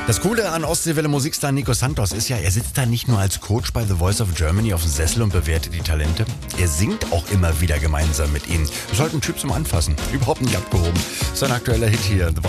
Das Coole an Ostseewelle Musikstar Nico Santos ist ja, er sitzt da nicht nur als Coach bei The Voice of Germany auf dem Sessel und bewertet die Talente. Er singt auch immer wieder gemeinsam mit ihnen. Ist halt ein Typ zum Anfassen. Überhaupt nicht abgehoben. Sein aktueller Hit hier.